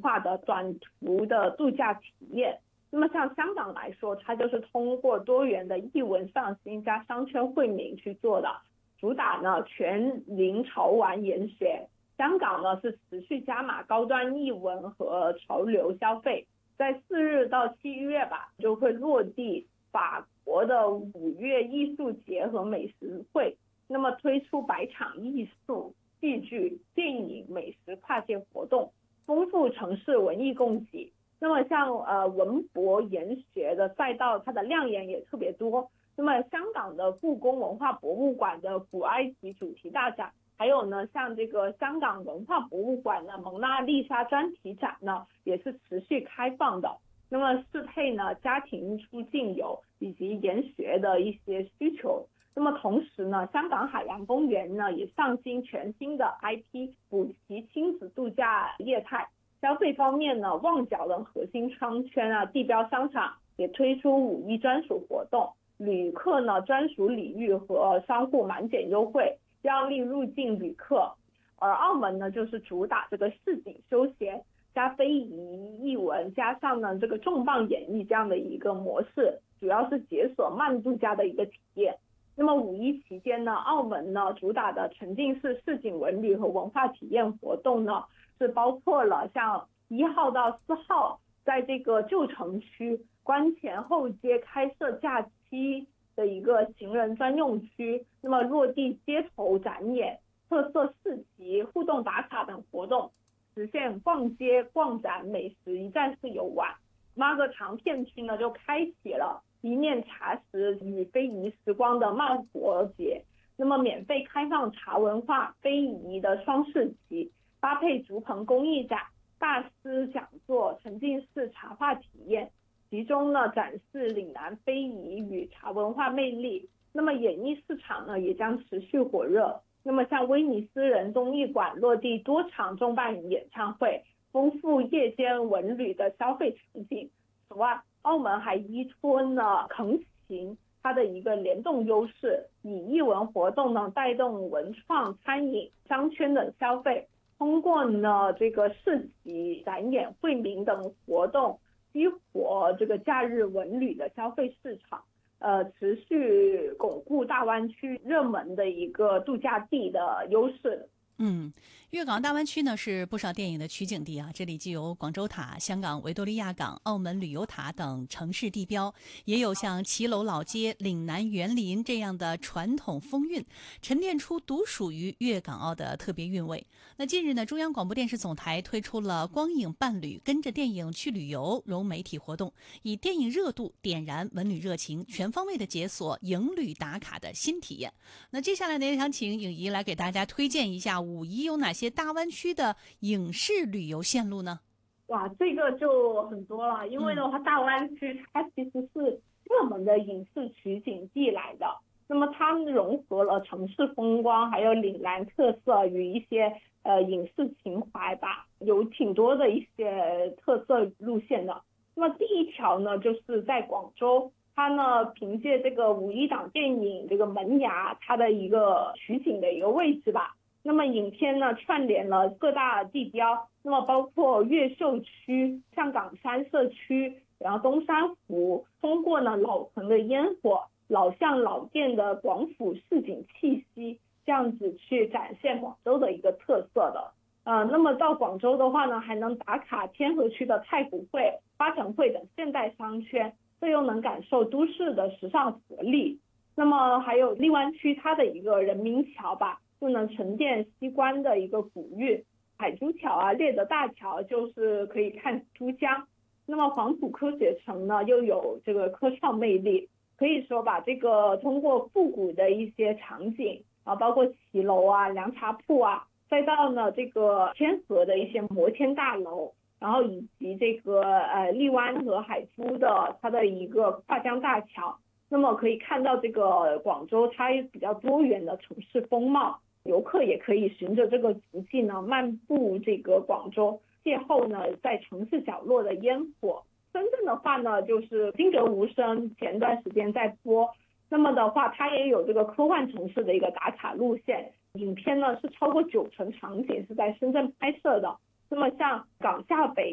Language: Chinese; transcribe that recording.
化的短途的度假体验。那么像香港来说，它就是通过多元的艺文上新加商圈惠民去做的，主打呢全龄潮玩研学。香港呢是持续加码高端艺文和潮流消费，在4日到7月吧，就会落地法国的5月艺术节和美食会，那么推出100场艺术、戏剧、电影、美食跨界活动，丰富城市文艺供给。那么像文博研学的赛道，它的亮眼也特别多。那么香港的故宫文化博物馆的古埃及主题大展，还有呢像这个香港文化博物馆的蒙娜丽莎专题展呢，也是持续开放的。那么适配呢家庭出境游以及研学的一些需求。那么同时呢，香港海洋公园呢也上新全新的 IP 补齐亲子度假业态。消费方面呢，旺角的核心商圈啊，地标商场也推出5·1专属活动，旅客呢专属礼遇和商户满减优惠，让利入境旅客。而澳门呢，就是主打这个市井休闲加非遗艺文，加上呢这个重磅演绎这样的一个模式，主要是解锁慢度假的一个体验。那么5·1期间呢，澳门呢主打的沉浸式市井文旅和文化体验活动呢，是包括了像1号到4号在这个旧城区关前后街开设假期的一个行人专用区，那么落地街头展演、特色市集、互动打卡等活动，实现逛街、逛展、美食一站式游玩。妈阁场片区呢就开启了一面茶食与非遗时光的慢活节，那么免费开放茶文化、非遗的双市集，搭配竹棚工艺展、大师讲座、沉浸式茶话体验，集中呢展示岭南非遗与茶文化魅力。那么演艺市场呢也将持续火热。那么像威尼斯人综艺馆落地多场重磅演唱会，丰富夜间文旅的消费场景。此外，澳门还依托呢横琴它的一个联动优势，以艺文活动呢带动文创、餐饮、商圈的消费，通过呢这个市集、展演、惠民等活动，激活这个假日文旅的消费市场，持续巩固大湾区热门的一个度假地的优势。 粤港大湾区呢是不少电影的取景地啊，这里既有广州塔、香港维多利亚港、澳门旅游塔等城市地标，也有像骑楼老街、岭南园林这样的传统风韵，沉淀出独属于粤港澳的特别韵味。那近日呢，中央广播电视总台推出了光影伴侣跟着电影去旅游融媒体活动，以电影热度点燃文旅热情，全方位的解锁影旅打卡的新体验。那接下来呢，也想请影仪来给大家推荐一下5·1有哪些大湾区的影视旅游线路呢？ 哇，这个就很多了，因为的话，大湾区它其实是热门的影视取景地来的。那么它融合了城市风光，还有岭南特色与一些影视情怀吧，有挺多的一些特色路线的。那么第一条呢，就是在广州，它呢凭借这个5·1档电影这个门牙，它的一个取景的一个位置吧。那么影片呢串联了各大地标，那么包括越秀区、上港山社区，然后东山湖，通过呢老城的烟火、老巷老店的广府市井气息，这样子去展现广州的一个特色的。那么到广州的话呢，还能打卡天河区的太古汇、花城汇等现代商圈，这又能感受都市的时尚活力。那么还有荔湾区它的一个人民桥吧，就能沉淀西关的一个古韵，海珠桥啊、猎德大桥就是可以看珠江。那么黄埔科学城呢，又有这个科创魅力，可以说把这个通过复古的一些场景啊，包括骑楼啊、凉茶铺啊，再到呢这个天河的一些摩天大楼，然后以及这个荔湾和海珠的它的一个跨江大桥。那么可以看到这个广州它比较多元的城市风貌，游客也可以循着这个足迹呢漫步这个广州，邂逅呢在城市角落的烟火。深圳的话呢，就是金阁无声前段时间在播，那么的话它也有这个科幻城市的一个打卡路线，影片呢是超过90%场景是在深圳拍摄的。那么像港下北